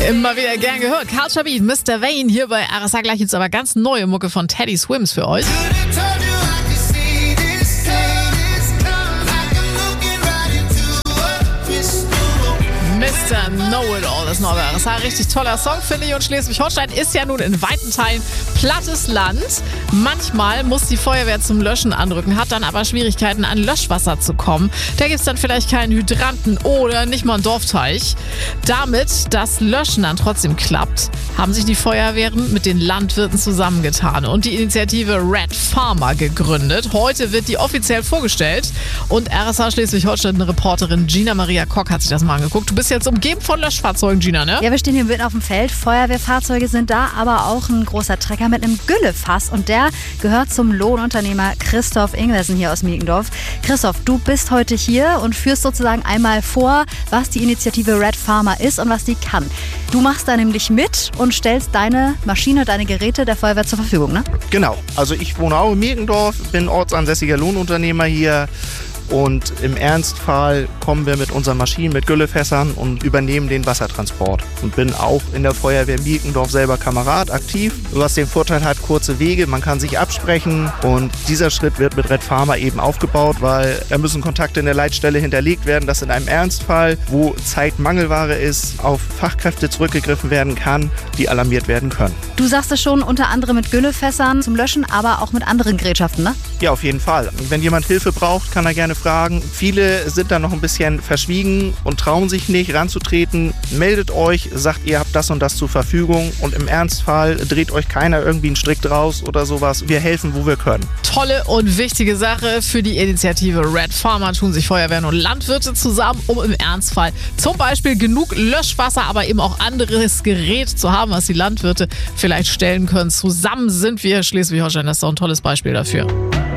Immer wieder gern gehört. Carl Shabit, Mr. Vane hier bei RSA. Gleich jetzt aber ganz neue Mucke von Teddy Swims für euch. Mr. Know-It-All, das neue RSA. Richtig toller Song, finde ich. Und Schleswig-Holstein ist ja nun in weiten Teilen plattes Land. Manchmal muss die Feuerwehr zum Löschen anrücken, hat dann aber Schwierigkeiten, an Löschwasser zu kommen. Da gibt es dann vielleicht keinen Hydranten oder nicht mal einen Dorfteich. Damit das Löschen dann trotzdem klappt, haben sich die Feuerwehren mit den Landwirten zusammengetan und die Initiative Red Farmer gegründet. Heute wird die offiziell vorgestellt und RSA Schleswig-Holstein-Reporterin Gina Maria Kock hat sich das mal angeguckt. Du bist jetzt umgeben von Löschfahrzeugen, Gina, ne? Ja, wir stehen hier mitten auf dem Feld. Feuerwehrfahrzeuge sind da, aber auch ein großer Trecker mit einem Güllefass. Und der gehört zum Lohnunternehmer Christoph Ingwersen hier aus Miekendorf. Christoph, du bist heute hier und führst sozusagen einmal vor, was die Initiative Red Farmer ist und was die kann. Du machst da nämlich mit und stellst deine Maschine, deine Geräte der Feuerwehr zur Verfügung, ne? Genau. Also ich wohne auch in Miekendorf, bin ortsansässiger Lohnunternehmer hier. Und im Ernstfall kommen wir mit unseren Maschinen, mit Güllefässern und übernehmen den Wassertransport. Und bin auch in der Feuerwehr Miekendorf selber Kamerad, aktiv. Was den Vorteil hat, kurze Wege, man kann sich absprechen. Und dieser Schritt wird mit Red Farmer eben aufgebaut, weil da müssen Kontakte in der Leitstelle hinterlegt werden, dass in einem Ernstfall, wo Zeitmangelware ist, auf Fachkräfte zurückgegriffen werden kann, die alarmiert werden können. Du sagst es schon, unter anderem mit Güllefässern zum Löschen, aber auch mit anderen Gerätschaften, ne? Ja, auf jeden Fall. Wenn jemand Hilfe braucht, kann er gerne fragen. Viele sind da noch ein bisschen verschwiegen und trauen sich nicht ranzutreten. Meldet euch, sagt, ihr habt das und das zur Verfügung und im Ernstfall dreht euch keiner irgendwie einen Strick draus oder sowas. Wir helfen, wo wir können. Tolle und wichtige Sache für die Initiative Red Farmer. Tun sich Feuerwehren und Landwirte zusammen, um im Ernstfall zum Beispiel genug Löschwasser, aber eben auch anderes Gerät zu haben, was die Landwirte vielleicht stellen können. Zusammen sind wir Schleswig-Holstein. Das ist doch ein tolles Beispiel dafür.